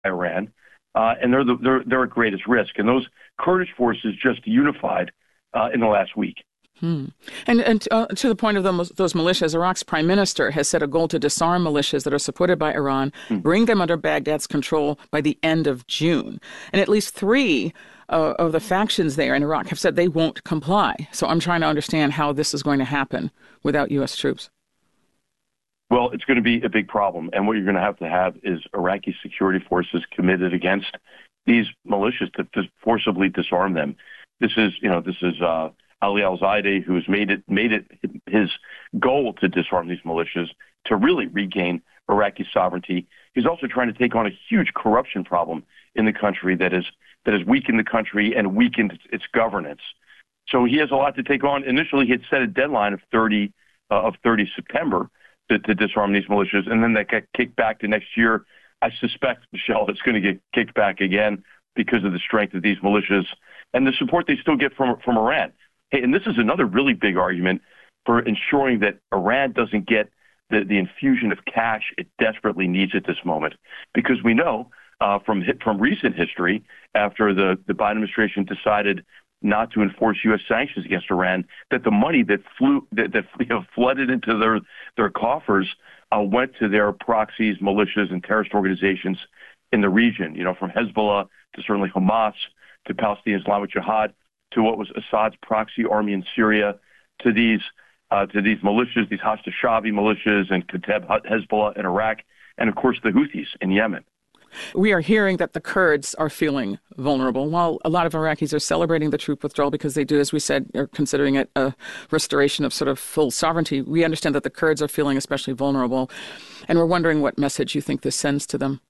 Iran, and they're at greatest risk. And those Kurdish forces just unified in the last week. And to the point of those militias, Iraq's prime minister has set a goal to disarm militias that are supported by Iran, bring them under Baghdad's control by the end of June. And at least three of the factions there in Iraq have said they won't comply. So I'm trying to understand how this is going to happen without U.S. troops. Well, it's going to be a big problem. And what you're going to have is Iraqi security forces committed against these militias to forcibly disarm them. This is Ali al-Zaidi, who has made it his goal to disarm these militias, to really regain Iraqi sovereignty. He's also trying to take on a huge corruption problem in the country that has weakened the country and weakened its governance. So he has a lot to take on. Initially, he had set a deadline of 30 September to disarm these militias, and then that got kicked back to next year. I suspect, Michelle, it's going to get kicked back again because of the strength of these militias and the support they still get from Iran. Hey, and this is another really big argument for ensuring that Iran doesn't get the infusion of cash it desperately needs at this moment, because we know from recent history, after the Biden administration decided not to enforce U.S. sanctions against Iran, that the money that flooded into their coffers went to their proxies, militias, and terrorist organizations in the region. From Hezbollah to certainly Hamas to Palestinian Islamic Jihad to what was Assad's proxy army in Syria, to these militias, these Hashd al-Shaabi militias and Kata'ib Hezbollah in Iraq, and of course the Houthis in Yemen. We are hearing that the Kurds are feeling vulnerable. While a lot of Iraqis are celebrating the troop withdrawal because they do, as we said, are considering it a restoration of sort of full sovereignty, we understand that the Kurds are feeling especially vulnerable. And we're wondering what message you think this sends to them.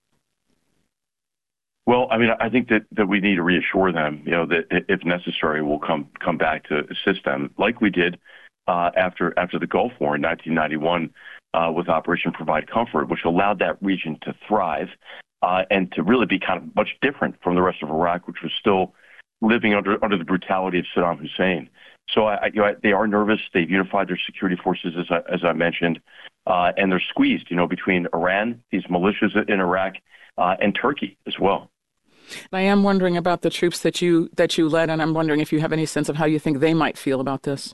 Well, I mean, I think that we need to reassure them, that if necessary, we'll come back to assist them, like we did after the Gulf War in 1991 with Operation Provide Comfort, which allowed that region to thrive and to really be kind of much different from the rest of Iraq, which was still living under the brutality of Saddam Hussein. So they are nervous. They've unified their security forces, as I mentioned, and they're squeezed, between Iran, these militias in Iraq, and Turkey as well. I am wondering about the troops that you led, and I'm wondering if you have any sense of how you think they might feel about this.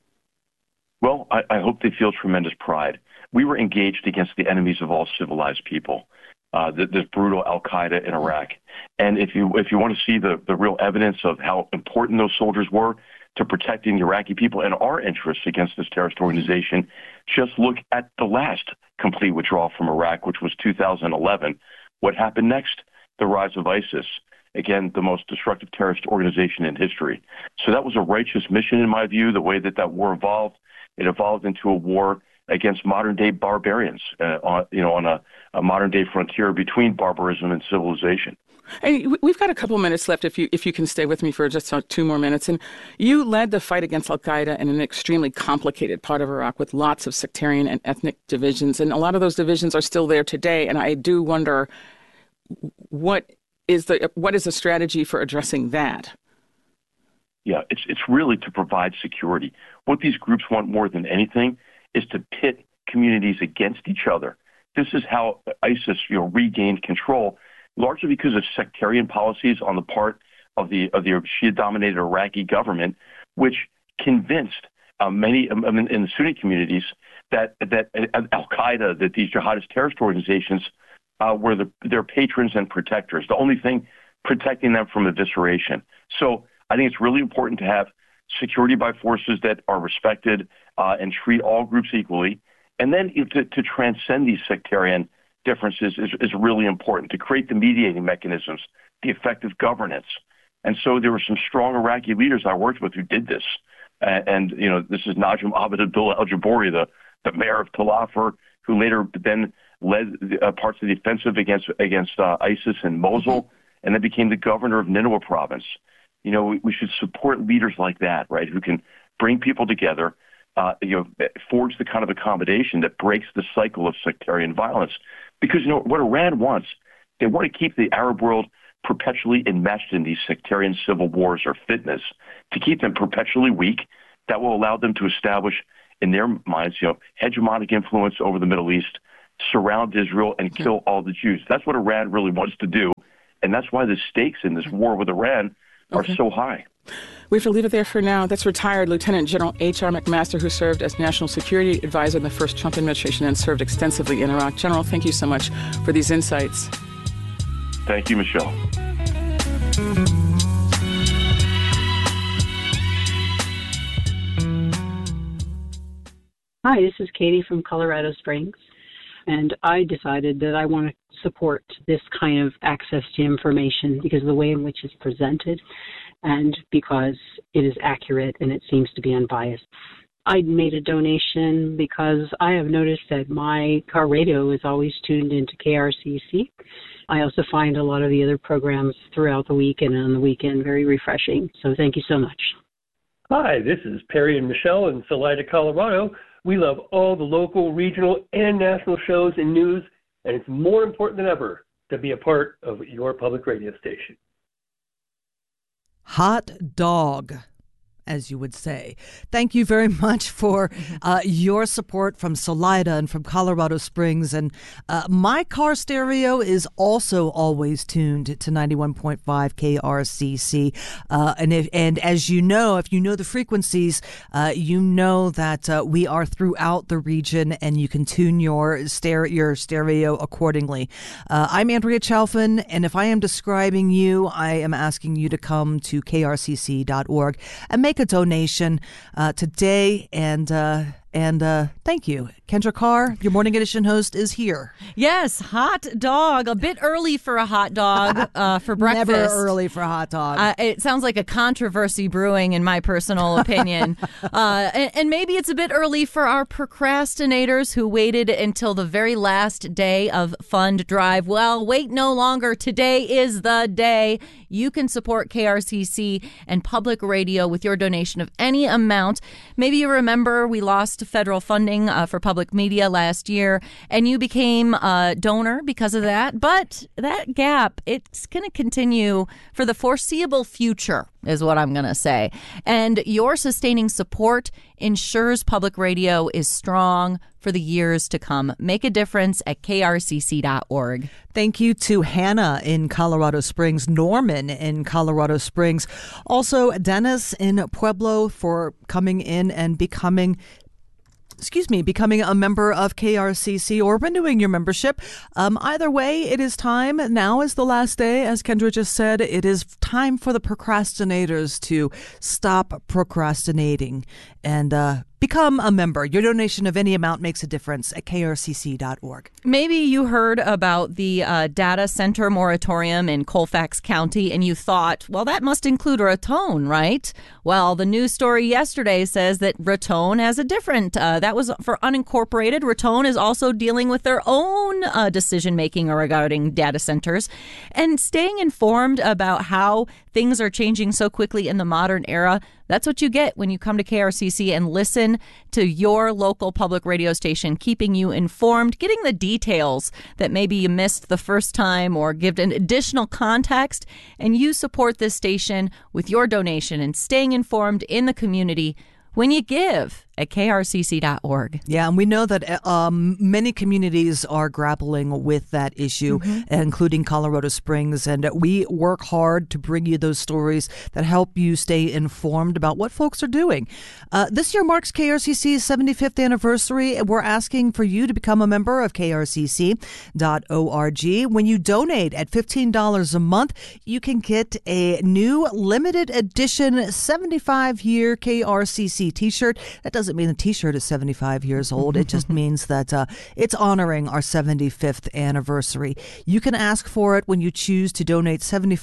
Well, I hope they feel tremendous pride. We were engaged against the enemies of all civilized people, this brutal al-Qaeda in Iraq. And if you want to see the real evidence of how important those soldiers were to protecting the Iraqi people and our interests against this terrorist organization, just look at the last complete withdrawal from Iraq, which was 2011. What happened next? The rise of ISIS, again, the most destructive terrorist organization in history. So that was a righteous mission, in my view, the way that war evolved. It evolved into a war against modern-day barbarians, on a modern-day frontier between barbarism and civilization. Hey, we've got a couple minutes left if you can stay with me for just 2 more minutes. And you led the fight against al-Qaeda in an extremely complicated part of Iraq with lots of sectarian and ethnic divisions. And a lot of those divisions are still there today. And I do wonder, what is the strategy for addressing that? Yeah, it's really to provide security. What these groups want more than anything is to pit communities against each other. This is how ISIS, regained control, largely because of sectarian policies on the part of the Shia-dominated Iraqi government, which convinced many in the Sunni communities that al-Qaeda, that these jihadist terrorist organizations were their patrons and protectors, the only thing protecting them from evisceration. So I think it's really important to have security by forces that are respected and treat all groups equally. And then to transcend these sectarian differences is really important, to create the mediating mechanisms, the effective governance. And so there were some strong Iraqi leaders I worked with who did this. And this is Najm Abed Abdullah al-Jabouri, the mayor of Tel Afar, who later then led parts of the offensive against ISIS in Mosul, and then became the governor of Nineveh province. We should support leaders like that, right, who can bring people together, forge the kind of accommodation that breaks the cycle of sectarian violence. Because, what Iran wants, they want to keep the Arab world perpetually enmeshed in these sectarian civil wars or fitnas, to keep them perpetually weak. That will allow them to establish, in their minds, hegemonic influence over the Middle East, surround Israel and kill all the Jews. That's what Iran really wants to do. And that's why the stakes in this war with Iran are so high. We have to leave it there for now. That's retired Lieutenant General H.R. McMaster, who served as National Security Advisor in the first Trump administration and served extensively in Iraq. General, thank you so much for these insights. Thank you, Michelle. Hi, this is Katie from Colorado Springs, and I decided that I want to support this kind of access to information because of the way in which it's presented and because it is accurate and it seems to be unbiased. I made a donation because I have noticed that my car radio is always tuned into KRCC. I also find a lot of the other programs throughout the week and on the weekend very refreshing. So thank you so much. Hi, this is Perry and Michelle in Salida, Colorado. We love all the local, regional, and national shows and news, and it's more important than ever to be a part of your public radio station. Hot dog, as you would say. Thank you very much for your support from Salida and from Colorado Springs. And my car stereo is also always tuned to 91.5 KRCC. And as you know, if you know the frequencies, you know that we are throughout the region and you can tune your stereo accordingly. I'm Andrea Chalfin, and if I am describing you, I am asking you to come to krcc.org and make a donation today, and thank you. Kendra Carr, your Morning Edition host, is here. Yes, hot dog. A bit early for a hot dog for breakfast. Never early for a hot dog. It sounds like a controversy brewing, in my personal opinion. And maybe it's a bit early for our procrastinators who waited until the very last day of Fund Drive. Well, wait no longer. Today is the day. You can support KRCC and public radio with your donation of any amount. Maybe you remember we lost federal funding for public media last year, and you became a donor because of that. But that gap, it's going to continue for the foreseeable future, is what I'm going to say. And your sustaining support ensures public radio is strong for the years to come. Make a difference at krcc.org. Thank you to Hannah in Colorado Springs, Norman in Colorado Springs, also Dennis in Pueblo for coming in and becoming a member of KRCC or renewing your membership. Either way, it is time. Now is the last day. As Kendra just said, it is time for the procrastinators to stop procrastinating and become a member. Your donation of any amount makes a difference at krcc.org. Maybe you heard about the data center moratorium in Colfax County and you thought, well, that must include Raton, right? Well, the news story yesterday says that Raton has a different, that was for unincorporated. Raton is also dealing with their own decision-making regarding data centers. And staying informed about how things are changing so quickly in the modern era, that's what you get when you come to KRCC and listen to your local public radio station, keeping you informed, getting the details that maybe you missed the first time or give an additional context. And you support this station with your donation and staying informed in the community when you give at krcc.org. Yeah, and we know that many communities are grappling with that issue, including Colorado Springs, and we work hard to bring you those stories that help you stay informed about what folks are doing. This year marks KRCC's 75th anniversary, and we're asking for you to become a member of krcc.org. When you donate at $15 a month, you can get a new limited edition 75-year KRCC t-shirt. That doesn't mean the t-shirt is 75 years old. It just means that it's honoring our 75th anniversary. You can ask for it when you choose to donate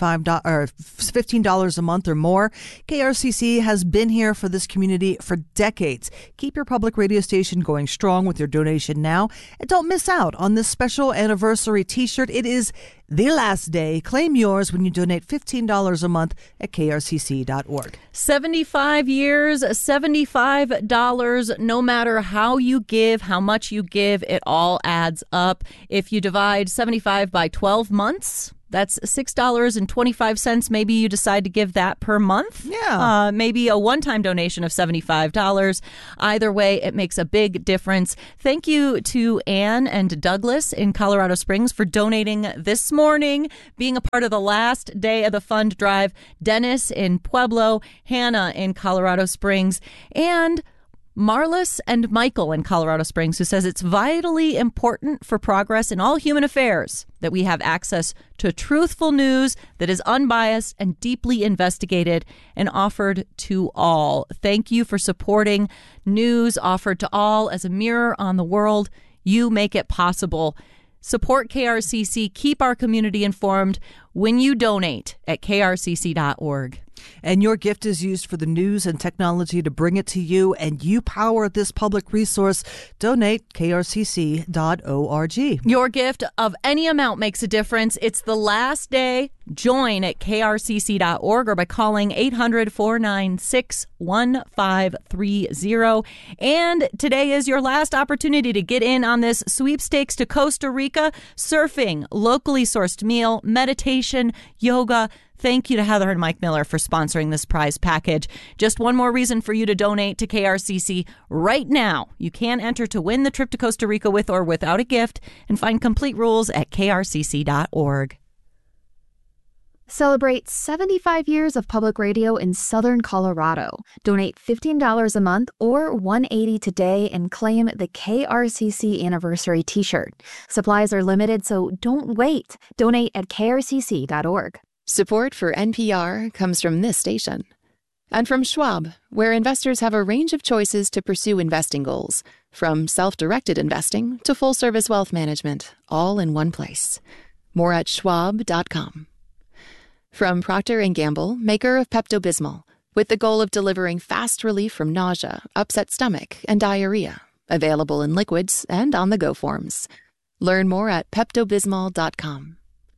$15 a month or more. KRCC has been here for this community for decades. Keep your public radio station going strong with your donation now, and don't miss out on this special anniversary t-shirt. It is the last day. Claim yours when you donate $15 a month at krcc.org. 75 years, $75. No matter how you give, how much you give, it all adds up. If you divide 75 by 12 months, That's $6.25. Maybe you decide to give that per month. Yeah. Maybe a one-time donation of $75. Either way, it makes a big difference. Thank you to Anne and Douglas in Colorado Springs for donating this morning, being a part of the last day of the fund drive. Dennis in Pueblo, Hannah in Colorado Springs, and Marlis and Michael in Colorado Springs, who says it's vitally important for progress in all human affairs that we have access to truthful news that is unbiased and deeply investigated and offered to all. Thank you for supporting news offered to all as a mirror on the world. You make it possible. Support KRCC. Keep our community informed when you donate at krcc.org. And your gift is used for the news and technology to bring it to you, and you power this public resource. Donate krcc.org. Your gift of any amount makes a difference. It's the last day. Join at krcc.org or by calling 800-496-1530. And today is your last opportunity to get in on this sweepstakes to Costa Rica. Surfing, locally sourced meal, meditation, yoga. Thank you to Heather and Mike Miller for sponsoring this prize package. Just one more reason for you to donate to KRCC right now. You can enter to win the trip to Costa Rica with or without a gift, and find complete rules at krcc.org. Celebrate 75 years of public radio in Southern Colorado. Donate $15 a month or $180 today and claim the KRCC Anniversary t-shirt. Supplies are limited, so don't wait. Donate at krcc.org. Support for NPR comes from this station. And from Schwab, where investors have a range of choices to pursue investing goals, from self-directed investing to full-service wealth management, all in one place. More at schwab.com. From Procter & Gamble, maker of Pepto-Bismol, with the goal of delivering fast relief from nausea, upset stomach, and diarrhea. Available in liquids and on-the-go forms. Learn more at peptobismol.com.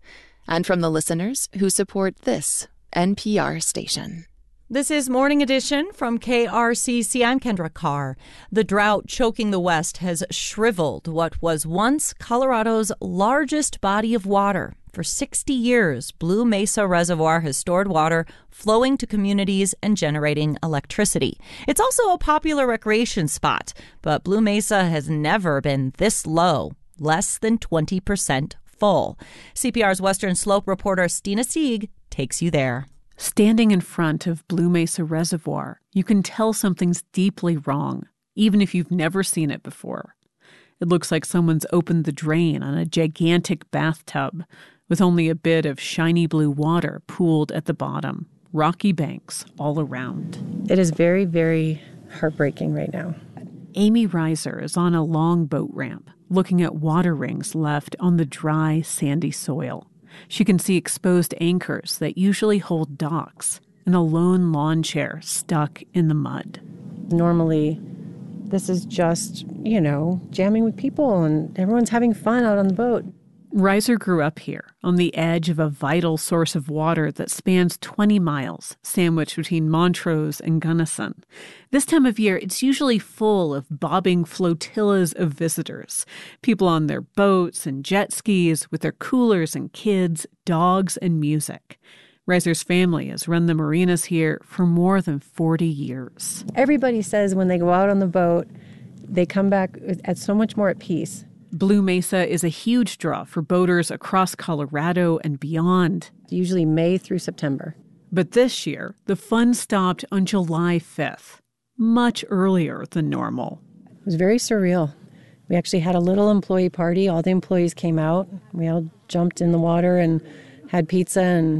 And from the listeners who support this NPR station. This is Morning Edition from KRCC. I'm Kendra Carr. The drought choking the West has shriveled what was once Colorado's largest body of water. For 60 years, Blue Mesa Reservoir has stored water, flowing to communities and generating electricity. It's also a popular recreation spot, but Blue Mesa has never been this low, less than 20% full. CPR's Western Slope reporter Stina Sieg takes you there. Standing in front of Blue Mesa Reservoir, you can tell something's deeply wrong, even if you've never seen it before. It looks like someone's opened the drain on a gigantic bathtub with only a bit of shiny blue water pooled at the bottom, rocky banks all around. It is very, very heartbreaking right now. Amy Reiser is on a long boat ramp, looking at water rings left on the dry, sandy soil. She can see exposed anchors that usually hold docks and a lone lawn chair stuck in the mud. Normally, this is just, jamming with people and everyone's having fun out on the boat. Reiser grew up here, on the edge of a vital source of water that spans 20 miles, sandwiched between Montrose and Gunnison. This time of year, it's usually full of bobbing flotillas of visitors, people on their boats and jet skis with their coolers and kids, dogs and music. Reiser's family has run the marinas here for more than 40 years. Everybody says when they go out on the boat, they come back so much more at peace. Blue Mesa is a huge draw for boaters across Colorado and beyond. Usually May through September. But this year, the fun stopped on July 5th, much earlier than normal. It was very surreal. We actually had a little employee party. All the employees came out. We all jumped in the water and had pizza and,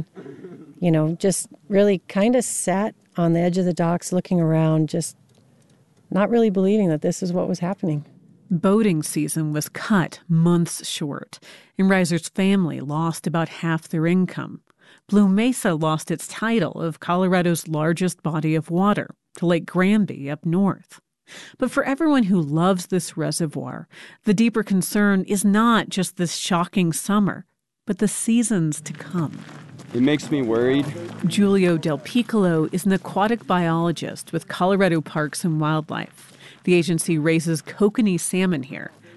just really kind of sat on the edge of the docks looking around, just not really believing that this is what was happening. Boating season was cut months short, and Reiser's family lost about half their income. Blue Mesa lost its title of Colorado's largest body of water to Lake Granby up north. But for everyone who loves this reservoir, the deeper concern is not just this shocking summer, but the seasons to come. It makes me worried. Julio Del Piccolo is an aquatic biologist with Colorado Parks and Wildlife. The agency raises kokanee salmon here,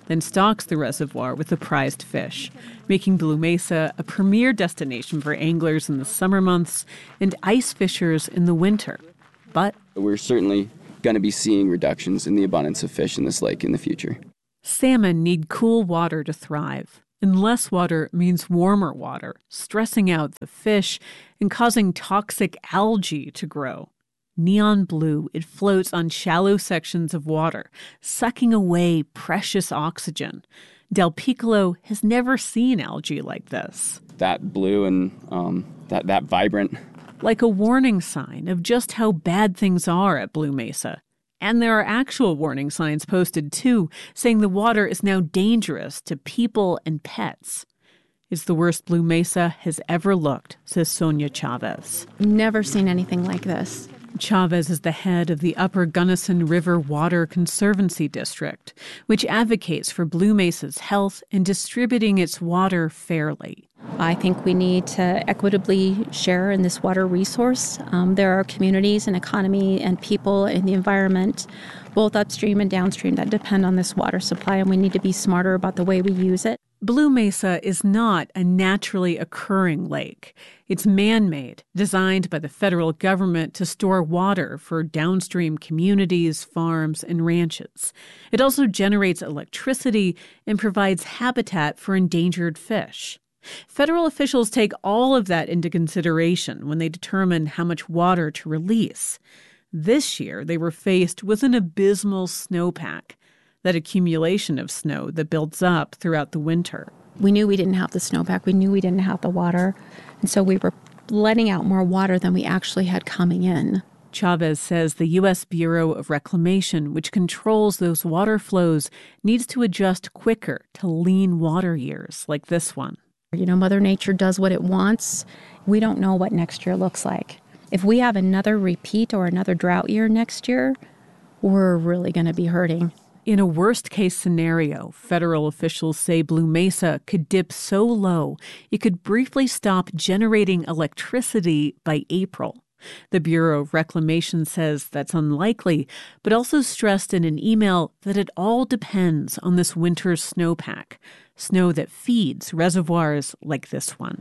then stocks the reservoir with the prized fish, making Blue Mesa a premier destination for anglers in the summer months and ice fishers in the winter. But we're certainly going to be seeing reductions in the abundance of fish in this lake in the future. Salmon need cool water to thrive, and less water means warmer water, stressing out the fish and causing toxic algae to grow. Neon blue, it floats on shallow sections of water, sucking away precious oxygen. Del Piccolo has never seen algae like this. That blue and that vibrant. Like a warning sign of just how bad things are at Blue Mesa. And there are actual warning signs posted, too, saying the water is now dangerous to people and pets. It's the worst Blue Mesa has ever looked, says Sonia Chavez. Never seen anything like this. Chavez is the head of the Upper Gunnison River Water Conservancy District, which advocates for Blue Mesa's health and distributing its water fairly. I think we need to equitably share in this water resource. There are communities and economy and people in the environment, both upstream and downstream, that depend on this water supply, and we need to be smarter about the way we use it. Blue Mesa is not a naturally occurring lake. It's man-made, designed by the federal government to store water for downstream communities, farms, and ranches. It also generates electricity and provides habitat for endangered fish. Federal officials take all of that into consideration when they determine how much water to release. This year, they were faced with an abysmal snowpack. That accumulation of snow that builds up throughout the winter. We knew we didn't have the snowpack. We knew we didn't have the water. And so we were letting out more water than we actually had coming in. Chavez says the U.S. Bureau of Reclamation, which controls those water flows, needs to adjust quicker to lean water years like this one. You know, Mother Nature does what it wants. We don't know what next year looks like. If we have another repeat or another drought year next year, we're really going to be hurting. In a worst-case scenario, federal officials say Blue Mesa could dip so low it could briefly stop generating electricity by April. The Bureau of Reclamation says that's unlikely, but also stressed in an email that it all depends on this winter's snowpack, snow that feeds reservoirs like this one.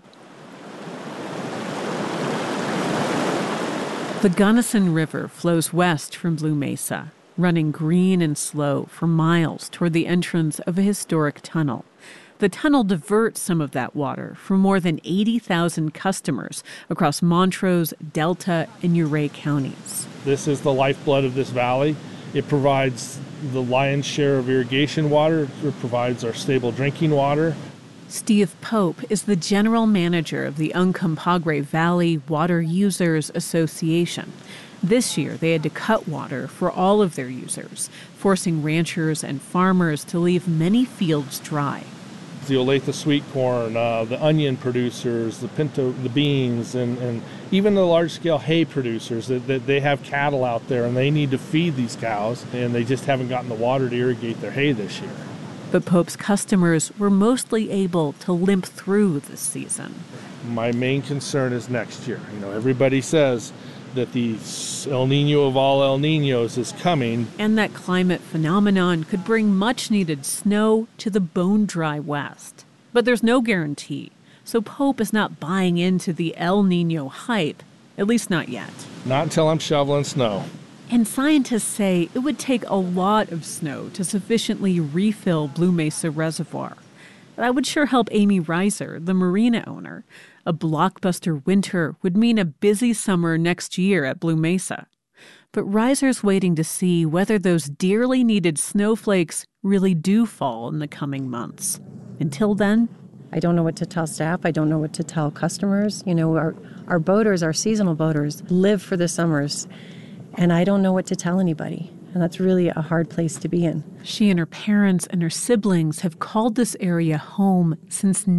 The Gunnison River flows west from Blue Mesa, running green and slow for miles toward the entrance of a historic tunnel. The tunnel diverts some of that water for more than 80,000 customers across Montrose, Delta, and Ouray counties. This is the lifeblood of this valley. It provides the lion's share of irrigation water. It provides our stable drinking water. Steve Pope is the general manager of the Uncompahgre Valley Water Users Association. This year, they had to cut water for all of their users, forcing ranchers and farmers to leave many fields dry. The Olathe sweet corn, the onion producers, the pinto, the beans, and even the large-scale hay producers, that they have cattle out there and they need to feed these cows, and they just haven't gotten the water to irrigate their hay this year. But Pope's customers were mostly able to limp through this season. My main concern is next year. You know, everybody says that the El Nino of all El Ninos is coming. And that climate phenomenon could bring much-needed snow to the bone-dry West. But there's no guarantee, so Pope is not buying into the El Nino hype, at least not yet. Not until I'm shoveling snow. And scientists say it would take a lot of snow to sufficiently refill Blue Mesa Reservoir. That would sure help Amy Reiser, the marina owner. A blockbuster winter would mean a busy summer next year at Blue Mesa. But Reiser's waiting to see whether those dearly needed snowflakes really do fall in the coming months. Until then, I don't know what to tell staff. I don't know what to tell customers. You know, our boaters, our seasonal boaters, live for the summers. And I don't know what to tell anybody. And that's really a hard place to be in. She and her parents and her siblings have called this area home since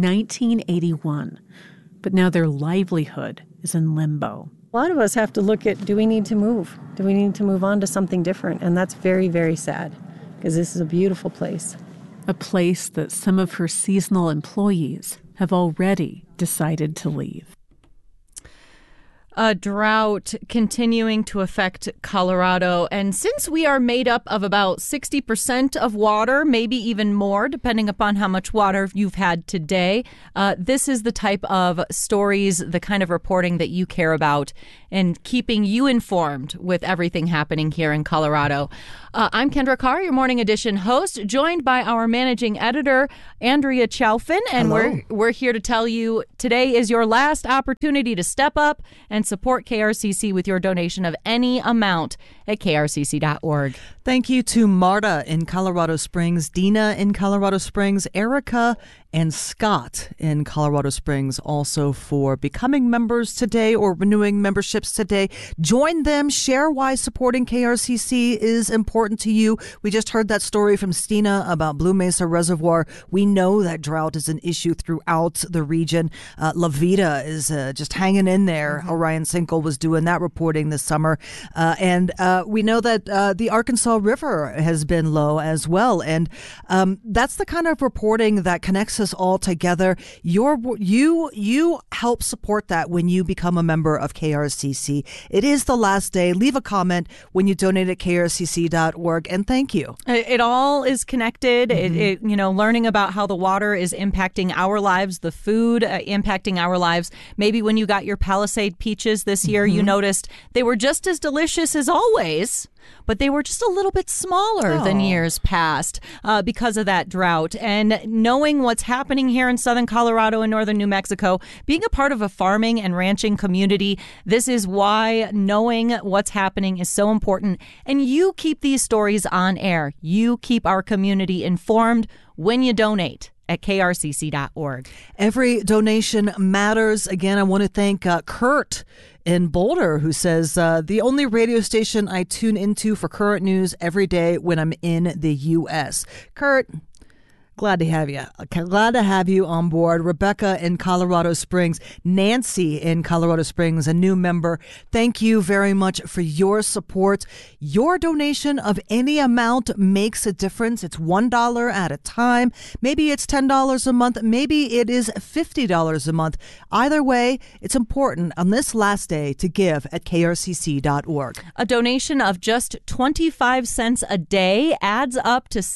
1981. But now their livelihood is in limbo. A lot of us have to look at, do we need to move? Do we need to move on to something different? And that's very, very sad, because this is a beautiful place. A place that some of her seasonal employees have already decided to leave. A drought continuing to affect Colorado. And since we are made up of about 60% of water, maybe even more, depending upon how much water you've had today, this is the type of stories, the kind of reporting that you care about and keeping you informed with everything happening here in Colorado. I'm Kendra Carr, your Morning Edition host, joined by our managing editor, Andrea Chalfin. And we're here to tell you today is your last opportunity to step up and support KRCC with your donation of any amount at krcc.org. Thank you to Marta in Colorado Springs, Dina in Colorado Springs, Erica and Scott in Colorado Springs also for becoming members today or renewing memberships today. Join them. Share why supporting KRCC is important to you. We just heard that story from Stina about Blue Mesa Reservoir. We know that drought is an issue throughout the region. La Vida is just hanging in there. Orion Sinkel was doing that reporting this summer. And we know that the Arkansas River has been low as well. And that's the kind of reporting that connects us all together. You help support that when you become a member of KRCC. It is the last day. Leave a comment when you donate at krcc.org. And thank you. It all is connected. Learning about how the water is impacting our lives, the food impacting our lives. Maybe when you got your Palisade peaches this year, you noticed they were just as delicious as always, but they were just a little bit smaller than years past because of that drought. And knowing what's happening here in southern Colorado and northern New Mexico, being a part of a farming and ranching community, this is why knowing what's happening is so important. And you keep these stories on air. You keep our community informed when you donate at krcc.org. Every donation matters. Again, I want to thank Kurt in Boulder, who says, the only radio station I tune into for current news every day when I'm in the U.S. Kurt, glad to have you. Glad to have you on board. Rebecca in Colorado Springs, Nancy in Colorado Springs, a new member. Thank you very much for your support. Your donation of any amount makes a difference. It's $1 at a time. Maybe it's $10 a month. Maybe it is $50 a month. Either way, it's important on this last day to give at krcc.org. A donation of just 25 cents a day adds up to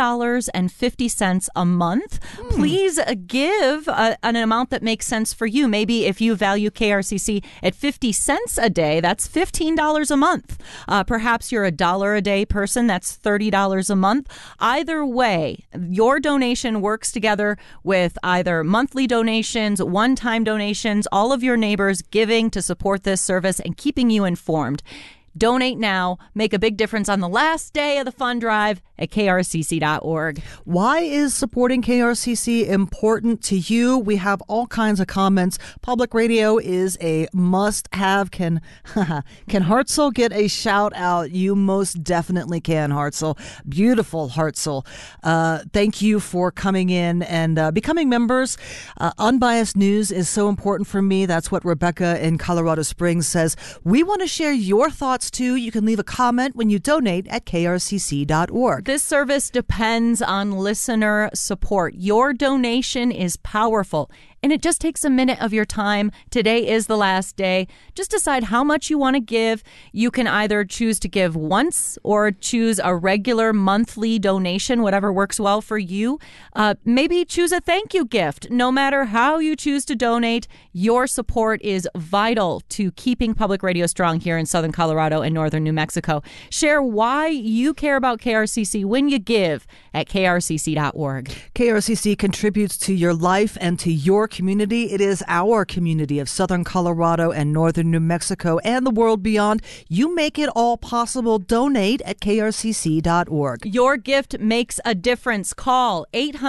$7.50 a month. Please give an amount that makes sense for you. Maybe if you value KRCC at 50 cents a day, that's $15 a month. Perhaps you're a $1 a day person, that's $30 a month. Either way, your donation works together with either monthly donations, one-time donations, all of your neighbors giving to support this service and keeping you informed. Donate now. Make a big difference on the last day of the fund drive at krcc.org. Why is supporting KRCC important to you? We have all kinds of comments. Public radio is a must-have. Can Hartzell get a shout out? You most definitely can, Hartzell. Beautiful Hartzell. Thank you for coming in and becoming members. Unbiased news is so important for me. That's what Rebecca in Colorado Springs says. We want to share your thoughts too. You can leave a comment when you donate at krcc.org. This service depends on listener support. Your donation is powerful, and it just takes a minute of your time. Today is the last day. Just decide how much you want to give. You can either choose to give once or choose a regular monthly donation, whatever works well for you. Maybe choose a thank you gift. No matter how you choose to donate, your support is vital to keeping public radio strong here in southern Colorado and northern New Mexico. Share why you care about KRCC when you give at krcc.org. KRCC contributes to your life and to your community. It is our community of southern Colorado and northern New Mexico and the world beyond. You make it all possible. Donate at krcc.org. Your gift makes a difference. Call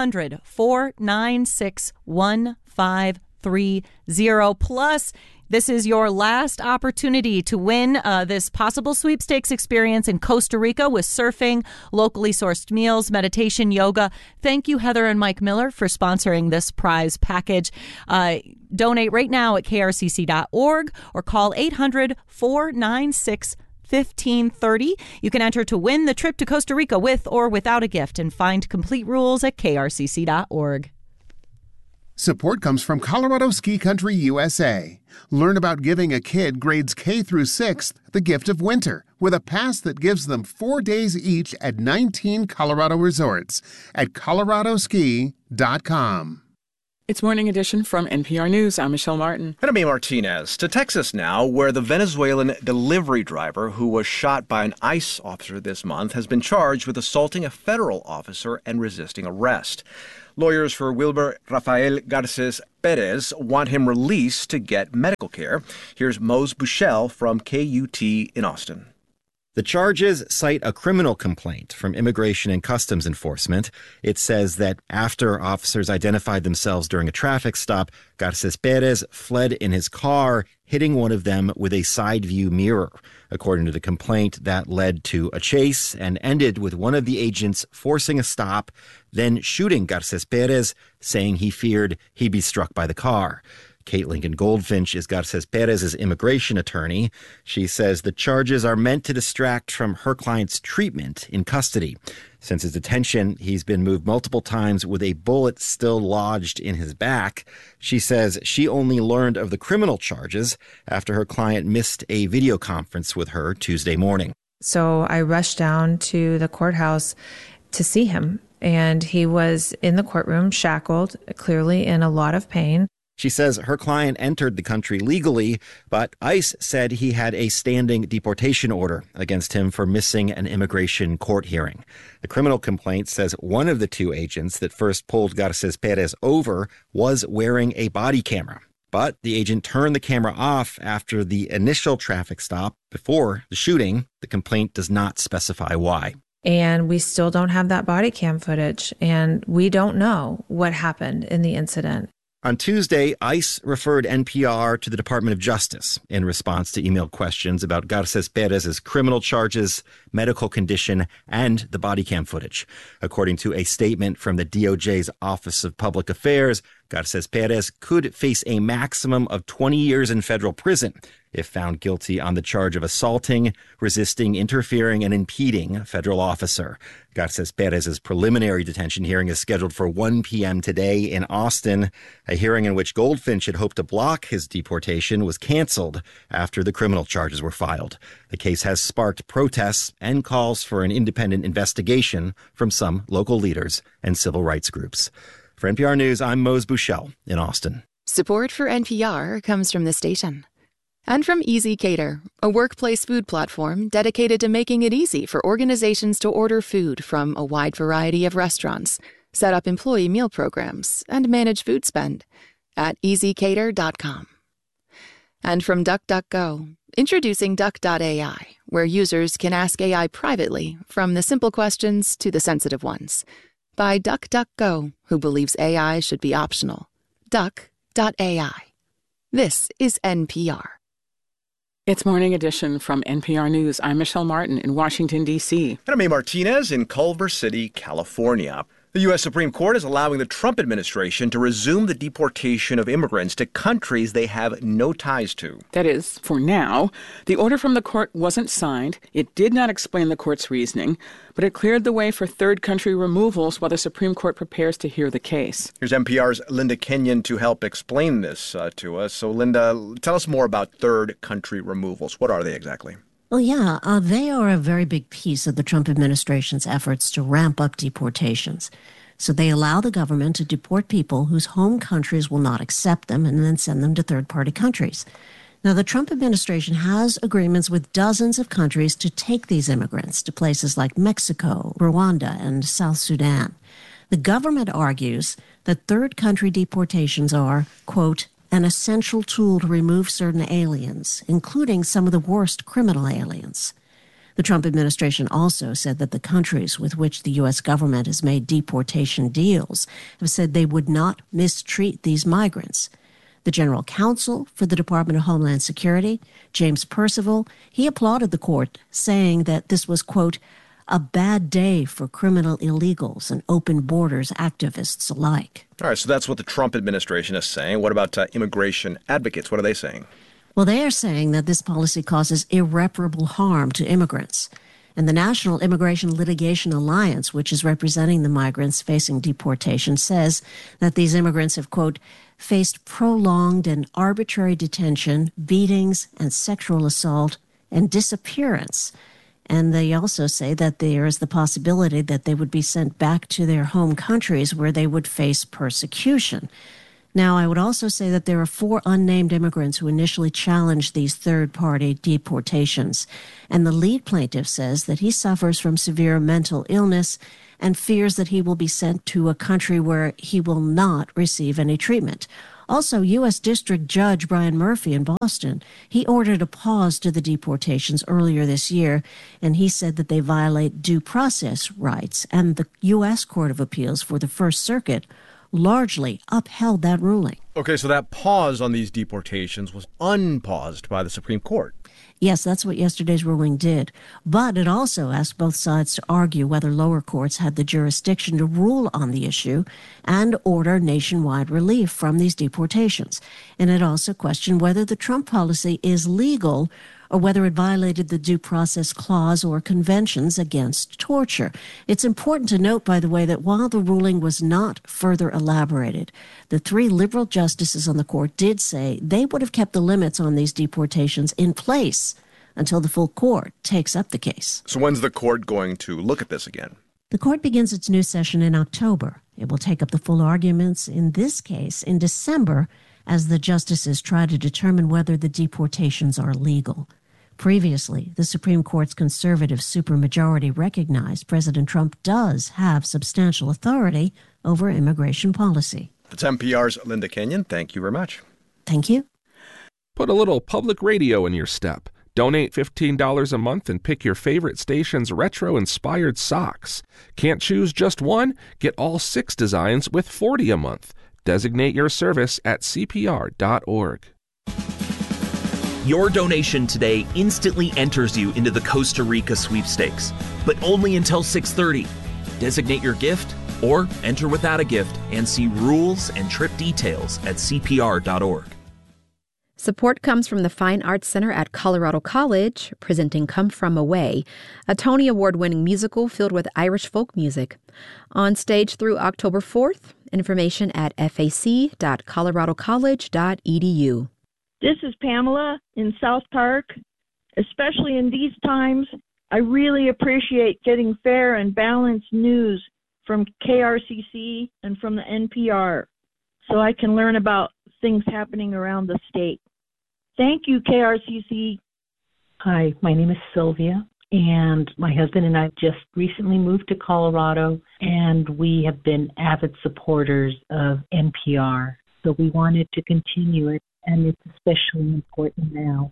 800-496-1530. Plus, this is your last opportunity to win this possible sweepstakes experience in Costa Rica with surfing, locally sourced meals, meditation, yoga. Thank you, Heather and Mike Miller, for sponsoring this prize package. Donate right now at krcc.org or call 800-496-1530. You can enter to win the trip to Costa Rica with or without a gift and find complete rules at krcc.org. Support comes from Colorado Ski Country USA. Learn about giving a kid grades K through 6th the gift of winter with a pass that gives them 4 days each at 19 Colorado resorts at coloradoski.com. It's Morning Edition from NPR News. I'm Michelle Martin. And I'm A. Martinez. To Texas now, where the Venezuelan delivery driver who was shot by an ICE officer this month has been charged with assaulting a federal officer and resisting arrest. Lawyers for Wilber Rafael Garces Perez want him released to get medical care. Here's Mose Bushell from KUT in Austin. The charges cite a criminal complaint from Immigration and Customs Enforcement. It says that after officers identified themselves during a traffic stop, Garces Perez fled in his car, hitting one of them with a side view mirror. According to the complaint, that led to a chase and ended with one of the agents forcing a stop, then shooting Garces Perez, saying he feared he'd be struck by the car. Kate Lincoln Goldfinch is Garces Perez's immigration attorney. She says the charges are meant to distract from her client's treatment in custody. Since his detention, he's been moved multiple times with a bullet still lodged in his back. She says she only learned of the criminal charges after her client missed a video conference with her Tuesday morning. So I rushed down to the courthouse to see him, and he was in the courtroom, shackled, clearly in a lot of pain. She says her client entered the country legally, but ICE said he had a standing deportation order against him for missing an immigration court hearing. The criminal complaint says one of the two agents that first pulled Garces Perez over was wearing a body camera. But the agent turned the camera off after the initial traffic stop before the shooting. The complaint does not specify why. And we still don't have that body cam footage, and we don't know what happened in the incident. On Tuesday, ICE referred NPR to the Department of Justice in response to emailed questions about Garces Perez's criminal charges, medical condition, and the body cam footage. According to a statement from the DOJ's Office of Public Affairs, Garces Perez could face a maximum of 20 years in federal prison if found guilty on the charge of assaulting, resisting, interfering, and impeding a federal officer. Garces Perez's preliminary detention hearing is scheduled for 1 p.m. today in Austin. A hearing in which Goldfinch had hoped to block his deportation was canceled after the criminal charges were filed. The case has sparked protests and calls for an independent investigation from some local leaders and civil rights groups. For NPR News, I'm Mose Bushell in Austin. Support for NPR comes from the station. And from Easy Cater, a workplace food platform dedicated to making it easy for organizations to order food from a wide variety of restaurants, set up employee meal programs, and manage food spend at easycater.com. And from DuckDuckGo, introducing Duck.ai, where users can ask AI privately from the simple questions to the sensitive ones. By DuckDuckGo, who believes AI should be optional. Duck.ai. This is NPR. It's Morning Edition from NPR News. I'm Michelle Martin in Washington, D.C. And I'm A. Martinez in Culver City, California. The U.S. Supreme Court is allowing the Trump administration to resume the deportation of immigrants to countries they have no ties to. That is, for now. The order from the court wasn't signed. It did not explain the court's reasoning, but it cleared the way for third country removals while the Supreme Court prepares to hear the case. Here's NPR's Linda Kenyon to help explain this to us. So, Linda, tell us more about third country removals. What are they exactly? Well, yeah, they are a very big piece of the Trump administration's efforts to ramp up deportations. So they allow the government to deport people whose home countries will not accept them and then send them to third-party countries. Now, the Trump administration has agreements with dozens of countries to take these immigrants to places like Mexico, Rwanda, and South Sudan. The government argues that third country deportations are, quote, an essential tool to remove certain aliens, including some of the worst criminal aliens. The Trump administration also said that the countries with which the U.S. government has made deportation deals have said they would not mistreat these migrants. The general counsel for the Department of Homeland Security, James Percival, he applauded the court, saying that this was, quote, a bad day for criminal illegals and open borders activists alike. All right, so that's what the Trump administration is saying. What about immigration advocates? What are they saying? Well, they are saying that this policy causes irreparable harm to immigrants. And the National Immigration Litigation Alliance, which is representing the migrants facing deportation, says that these immigrants have, quote, faced prolonged and arbitrary detention, beatings, and sexual assault, and disappearance. And they also say that there is the possibility that they would be sent back to their home countries where they would face persecution. Now, I would also say that there are 4 unnamed immigrants who initially challenged these third-party deportations. And the lead plaintiff says that he suffers from severe mental illness and fears that he will be sent to a country where he will not receive any treatment. Also, U.S. District Judge Brian Murphy in Boston, he ordered a pause to the deportations earlier this year, and he said that they violate due process rights. And the U.S. Court of Appeals for the First Circuit largely upheld that ruling. Okay, so that pause on these deportations was unpaused by the Supreme Court. Yes, that's what yesterday's ruling did. But it also asked both sides to argue whether lower courts had the jurisdiction to rule on the issue and order nationwide relief from these deportations. And it also questioned whether the Trump policy is legal or whether it violated the Due Process Clause or conventions against torture. It's important to note, by the way, that while the ruling was not further elaborated, the 3 liberal justices on the court did say they would have kept the limits on these deportations in place until the full court takes up the case. So when's the court going to look at this again? The court begins its new session in October. It will take up the full arguments in this case in December as the justices try to determine whether the deportations are legal. Previously, the Supreme Court's conservative supermajority recognized President Trump does have substantial authority over immigration policy. That's NPR's Linda Kenyon. Thank you very much. Thank you. Put a little public radio in your step. Donate $15 a month and pick your favorite station's retro-inspired socks. Can't choose just one? Get all 6 designs with $40 a month. Designate your service at CPR.org. Your donation today instantly enters you into the Costa Rica sweepstakes, but only until 6:30. Designate your gift or enter without a gift and see rules and trip details at CPR.org. Support comes from the Fine Arts Center at Colorado College, presenting Come From Away, a Tony Award-winning musical filled with Irish folk music. On stage through October 4th, information at fac.coloradocollege.edu. This is Pamela in South Park. Especially in these times, I really appreciate getting fair and balanced news from KRCC and from the NPR so I can learn about things happening around the state. Thank you, KRCC. Hi, my name is Sylvia, and my husband and I just recently moved to Colorado, and we have been avid supporters of NPR. So we wanted to continue it, and it's especially important now.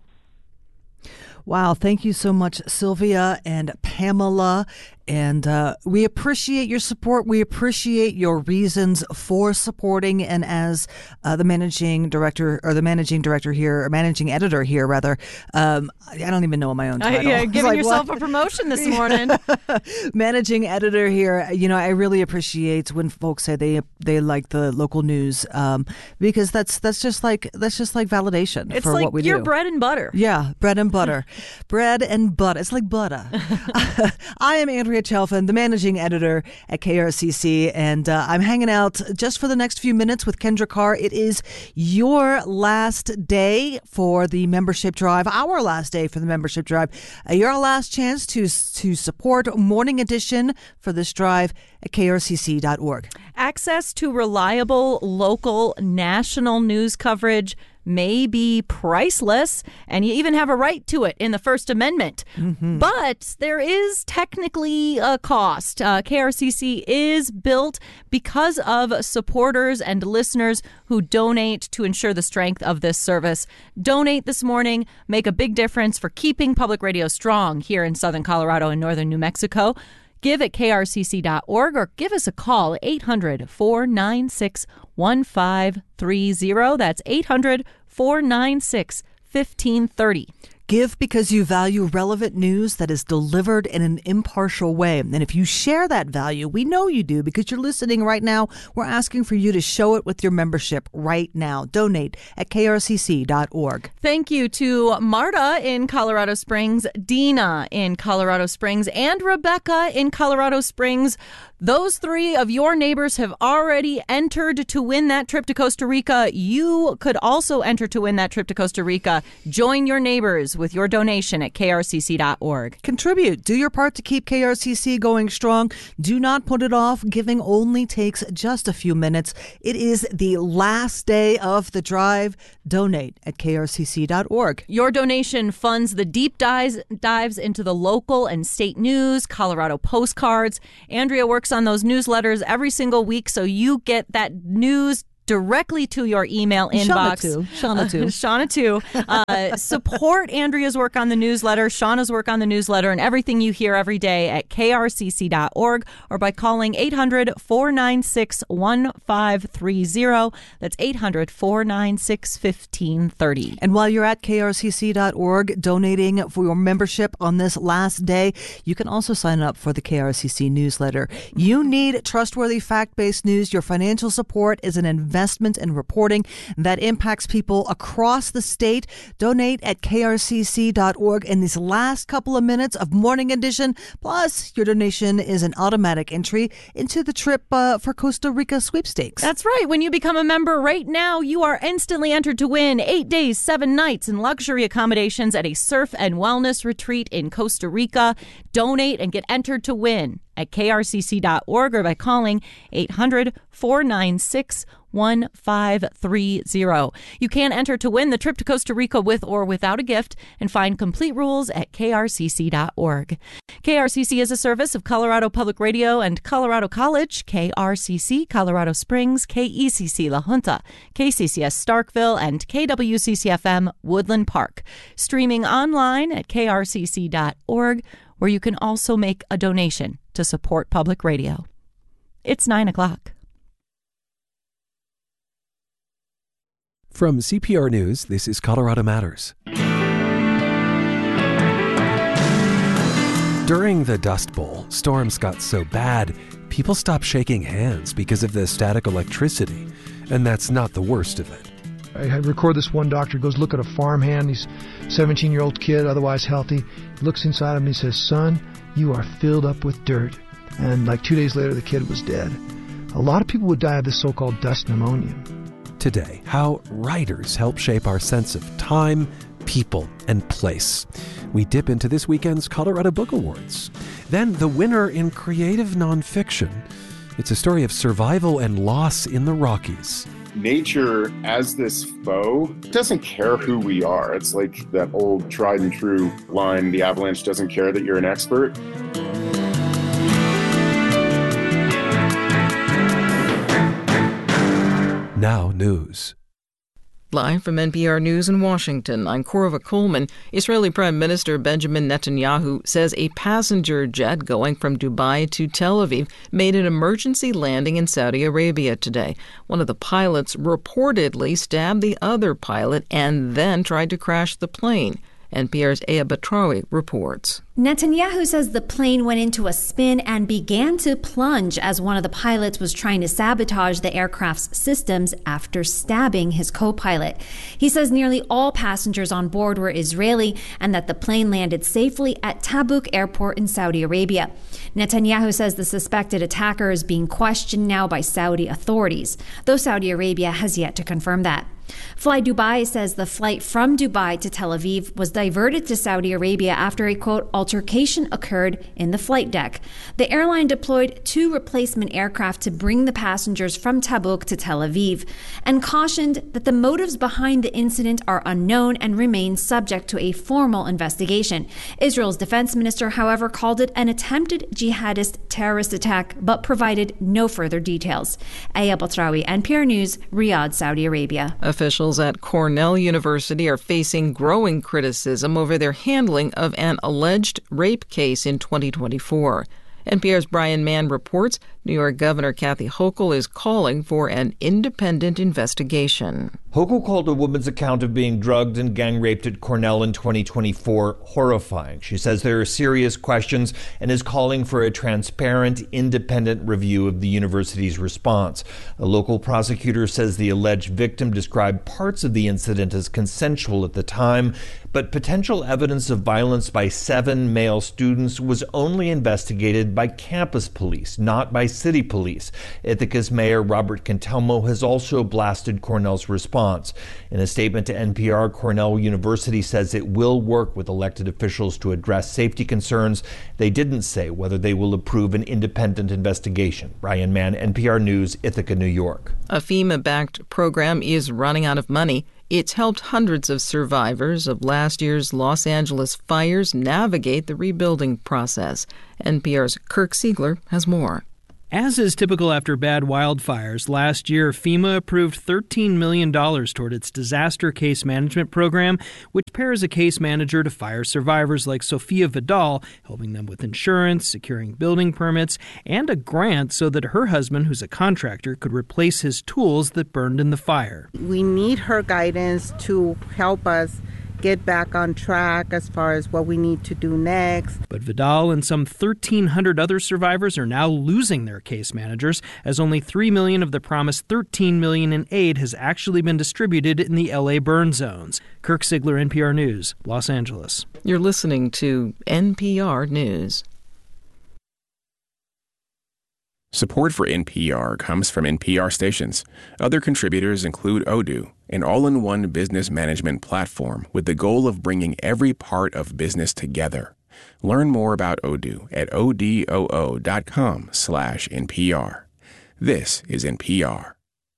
Wow, thank you so much, Sylvia and Pamela. And we appreciate your support. We appreciate your reasons for supporting. And as the managing director here, or managing editor here, rather, I don't even know my own title. Giving yourself a promotion this morning. Managing editor here. You know, I really appreciate when folks say they like the local news because that's just like validation it's for like what we do. It's like your bread and butter. Yeah, bread and butter. Bread and butter. It's like butter. I am Andrea Chelfin, the managing editor at KRCC, and I'm hanging out just for the next few minutes with Kendra Carr. It is your last day for the membership drive, our last day for the membership drive. Your last chance to support Morning Edition for this drive at krcc.org. Access to reliable, local, national news coverage may be priceless, and you even have a right to it in the First Amendment. Mm-hmm. But there is technically a cost. KRCC is built because of supporters and listeners who donate to ensure the strength of this service. Donate this morning. Make a big difference for keeping public radio strong here in southern Colorado and northern New Mexico. Give at krcc.org or give us a call at 800-496-1530. That's 800-496-1530. Give because you value relevant news that is delivered in an impartial way. And if you share that value, we know you do because you're listening right now. We're asking for you to show it with your membership right now. Donate at krcc.org. Thank you to Marta in Colorado Springs, Dina in Colorado Springs, and Rebecca in Colorado Springs. Those three of your neighbors have already entered to win that trip to Costa Rica. You could also enter to win that trip to Costa Rica. Join your neighbors with your donation at krcc.org. Contribute. Do your part to keep KRCC going strong. Do not put it off. Giving only takes just a few minutes. It is the last day of the drive. Donate at krcc.org. Your donation funds the deep dives into the local and state news, Colorado postcards. Andrea works on those newsletters every single week, so you get that news directly to your email inbox. Shauna too. Support Andrea's work on the newsletter, Shauna's work on the newsletter, and everything you hear every day at krcc.org or by calling 800-496-1530. That's 800-496-1530. And while you're at krcc.org donating for your membership on this last day, you can also sign up for the KRCC newsletter. You need trustworthy, fact-based news. Your financial support is an investment in reporting that impacts people across the state. Donate at krcc.org in these last couple of minutes of Morning Edition. Plus, your donation is an automatic entry into the trip for Costa Rica sweepstakes. That's right. When you become a member right now, you are instantly entered to win 8 days, 7 nights in luxury accommodations at a surf and wellness retreat in Costa Rica. Donate and get entered to win at krcc.org or by calling 800-496-1530. You can enter to win the trip to Costa Rica with or without a gift and find complete rules at krcc.org. KRCC is a service of Colorado Public Radio and Colorado College, KRCC Colorado Springs, KECC La Junta, KCCS Starkville, and KWCC-FM Woodland Park. Streaming online at krcc.org, where you can also make a donation to support public radio. It's 9 o'clock. From CPR News, this is Colorado Matters. During the Dust Bowl, storms got so bad, people stopped shaking hands because of the static electricity. And that's not the worst of it. I record this one doctor goes look at a farmhand. He's a 17-year-old kid, otherwise healthy. He looks inside him and he says, "Son, you are filled up with dirt." And like 2 days later, the kid was dead. A lot of people would die of this so-called dust pneumonia. Today, how writers help shape our sense of time, people, and place. We dip into this weekend's Colorado Book Awards. Then the winner in creative nonfiction. It's a story of survival and loss in the Rockies. Nature, as this foe, doesn't care who we are. It's like that old tried and true line, the avalanche doesn't care that you're an expert. Now news. Live from NPR News in Washington, I'm Korva Coleman. Israeli Prime Minister Benjamin Netanyahu says a passenger jet going from Dubai to Tel Aviv made an emergency landing in Saudi Arabia today. One of the pilots reportedly stabbed the other pilot and then tried to crash the plane. NPR's Aya Batrawi reports. Netanyahu says the plane went into a spin and began to plunge as one of the pilots was trying to sabotage the aircraft's systems after stabbing his co-pilot. He says nearly all passengers on board were Israeli and that the plane landed safely at Tabuk Airport in Saudi Arabia. Netanyahu says the suspected attacker is being questioned now by Saudi authorities, though Saudi Arabia has yet to confirm that. Fly Dubai says the flight from Dubai to Tel Aviv was diverted to Saudi Arabia after a, quote, altercation occurred in the flight deck. The airline deployed 2 replacement aircraft to bring the passengers from Tabuk to Tel Aviv and cautioned that the motives behind the incident are unknown and remain subject to a formal investigation. Israel's defense minister, however, called it an attempted jihadist terrorist attack but provided no further details. Aya Batrawi, NPR News, Riyadh, Saudi Arabia. Officials at Cornell University are facing growing criticism over their handling of an alleged rape case in 2024. NPR's Brian Mann reports New York Governor Kathy Hochul is calling for an independent investigation. Hochul called a woman's account of being drugged and gang raped at Cornell in 2024 horrifying. She says there are serious questions and is calling for a transparent, independent review of the university's response. A local prosecutor says the alleged victim described parts of the incident as consensual at the time, but potential evidence of violence by 7 male students was only investigated by campus police, not by city police. Ithaca's Mayor Robert Cantelmo has also blasted Cornell's response. In a statement to NPR, Cornell University says it will work with elected officials to address safety concerns. They didn't say whether they will approve an independent investigation. Ryan Mann, NPR News, Ithaca, New York. A FEMA-backed program is running out of money. It's helped hundreds of survivors of last year's Los Angeles fires navigate the rebuilding process. NPR's Kirk Siegler has more. As is typical after bad wildfires, last year FEMA approved $13 million toward its disaster case management program, which pairs a case manager to fire survivors like Sofia Vidal, helping them with insurance, securing building permits, and a grant so that her husband, who's a contractor, could replace his tools that burned in the fire. We need her guidance to help us get back on track as far as what we need to do next. But Vidal and some 1,300 other survivors are now losing their case managers, as only $3 million of the promised $13 million in aid has actually been distributed in the LA burn zones. Kirk Siegler, NPR News, Los Angeles. You're listening to NPR News. Support for NPR comes from NPR stations. Other contributors include Odoo, an all-in-one business management platform with the goal of bringing every part of business together. Learn more about Odoo at odoo.com/NPR. This is NPR.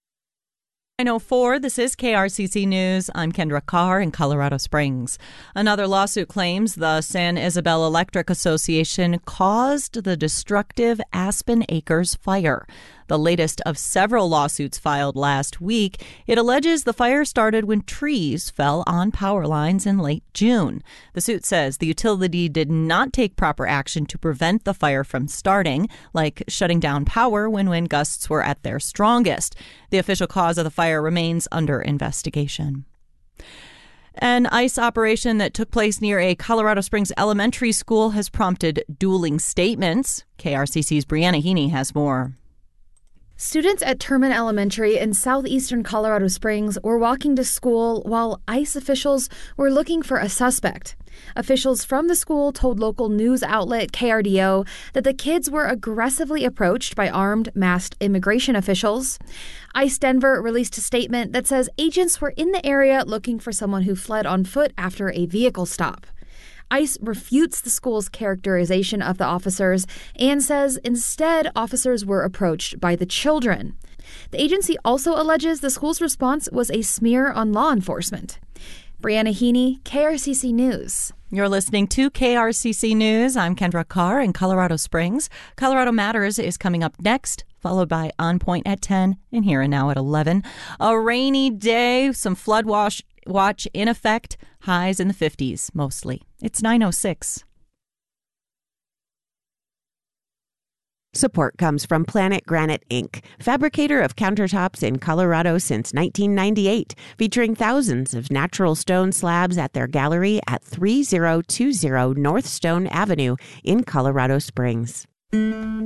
9:04, this is KRCC News. I'm Kendra Carr in Colorado Springs. Another lawsuit claims the San Isabel Electric Association caused the destructive Aspen Acres fire. The latest of several lawsuits filed last week. It alleges the fire started when trees fell on power lines in late June. The suit says the utility did not take proper action to prevent the fire from starting, like shutting down power when wind gusts were at their strongest. The official cause of the fire remains under investigation. An ICE operation that took place near a Colorado Springs elementary school has prompted dueling statements. KRCC's Brianna Heaney has more. Students at Terman Elementary in southeastern Colorado Springs were walking to school while ICE officials were looking for a suspect. Officials from the school told local news outlet KRDO that the kids were aggressively approached by armed, masked immigration officials. ICE Denver released a statement that says agents were in the area looking for someone who fled on foot after a vehicle stop. ICE refutes the school's characterization of the officers and says instead officers were approached by the children. The agency also alleges the school's response was a smear on law enforcement. Brianna Heaney, KRCC News. You're listening to KRCC News. I'm Kendra Carr in Colorado Springs. Colorado Matters is coming up next, followed by On Point at 10 and Here and Now at 11. A rainy day, some flood watch in effect, highs in the 50s mostly. It's 9:06. Support comes from Planet Granite, Inc., fabricator of countertops in Colorado since 1998, featuring thousands of natural stone slabs at their gallery at 3020 North Stone Avenue in Colorado Springs.